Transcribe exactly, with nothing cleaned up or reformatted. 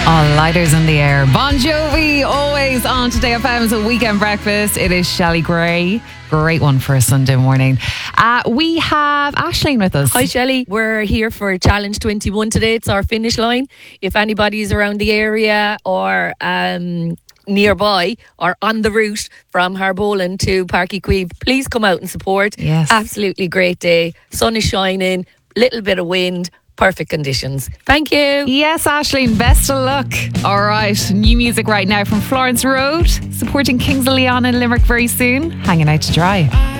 All lighters in the air. Bon Jovi, always on Today F M's Weekend Breakfast. It is Shelley Gray. Great one for a Sunday morning. Uh, we have Aisling with us. Hi Shelley, we're here for Challenge twenty-one today. It's our finish line. If anybody's around the area or um, nearby or on the route from Harbolin to Páirc Uí Chaoimh, please come out and support. Yes. Absolutely great day. Sun is shining, little bit of wind. Perfect conditions. Thank you. Yes, Aisling, best of luck. All right, new music right now from Florence Road, supporting Kings of Leon and Limerick very soon. Hanging out to dry.